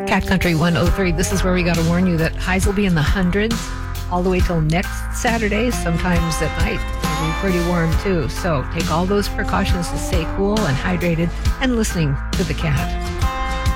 Cat Country 103. This is where we got to warn you that highs will be in the hundreds all the way till next Saturday. Sometimes at night it'll be pretty warm too. So take all those precautions to stay cool and hydrated and listening to the cat.